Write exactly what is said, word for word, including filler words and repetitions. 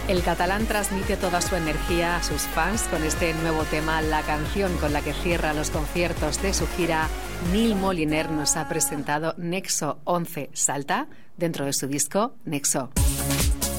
El catalán transmite toda su energía a sus fans con este nuevo tema, la canción con la que cierra los conciertos de su gira. Neil Moliner nos ha presentado Nexo once Salta dentro de su disco Nexo.